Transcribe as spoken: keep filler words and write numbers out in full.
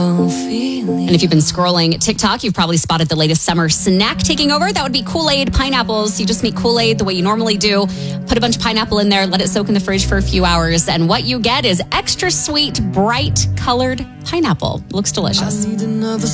And if you've been scrolling TikTok, you've probably spotted the latest summer snack taking over. That would be Kool-Aid pineapples. You just make Kool-Aid the way you normally do. Put a bunch of pineapple in there, let it soak in the fridge for a few hours. And what you get is extra sweet, bright colored pineapple. Looks delicious.